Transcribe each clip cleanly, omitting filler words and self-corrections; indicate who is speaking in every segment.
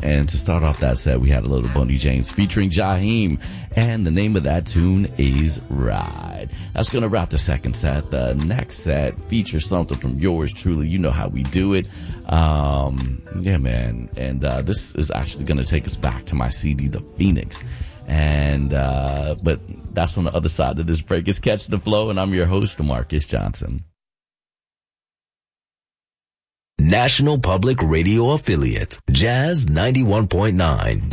Speaker 1: And to start off that set, we had a little Boney James featuring Jaheim. And the name of that tune is Ride. That's going to wrap the second set. The next set features something from yours truly. You know how we do it. Yeah, man. And this is actually going to take us back to my CD, The Phoenix. And but that's on the other side of this break. It's Catch the Flow, and I'm your host, Marcus Johnson.
Speaker 2: National Public Radio affiliate, Jazz 91.9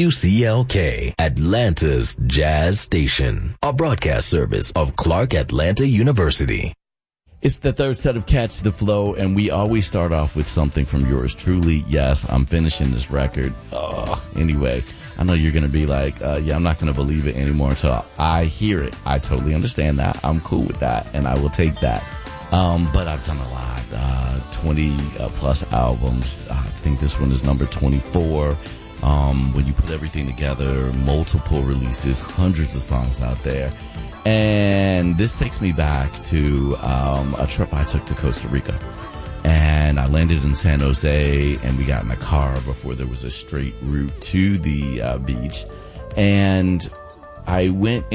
Speaker 2: WCLK, Atlanta's Jazz Station, a broadcast service of Clark Atlanta University.
Speaker 1: It's the third set of Catch the Flow, and we always start off with something from yours truly. Yes, I'm finishing this record. Anyway, I know you're going to be like, yeah, I'm not going to believe it anymore until I hear it. I totally understand that. I'm cool with that, and I will take that. But I've done a lot, 20 plus albums. I think this one is number 24. When you put everything together, multiple releases, hundreds of songs out there. And this takes me back to a trip I took to Costa Rica. And I landed in San Jose, and we got in a car before there was a straight route to the beach. And we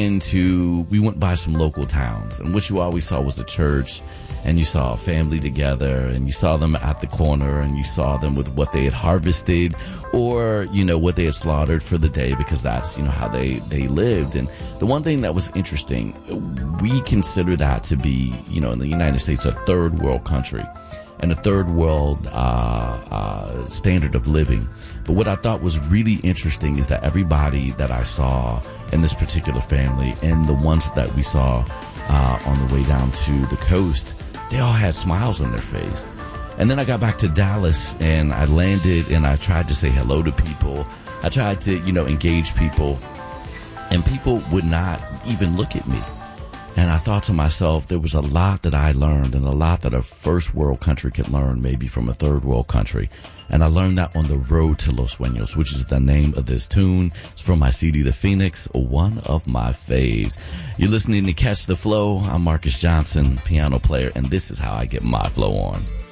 Speaker 1: went by some local towns, and what you always saw was a church, and you saw a family together, and you saw them at the corner, and you saw them with what they had harvested or, what they had slaughtered for the day, because that's, how they lived. And the one thing that was interesting, we consider that to be, in the United States, a third world country and a third world standard of living. But what I thought was really interesting is that everybody that I saw in this particular family, and the ones that we saw on the way down to the coast, they all had smiles on their face. And then I got back to Dallas, and I landed, and I tried to say hello to people. I tried to, engage people, and people would not even look at me. And I thought to myself, there was a lot that I learned, and a lot that a first world country could learn maybe from a third world country. And I learned that on the road to Los Sueños, which is the name of this tune. It's from my CD, The Phoenix, one of my faves. You're listening to Catch the Flow. I'm Marcus Johnson, piano player, and this is how I get my flow on.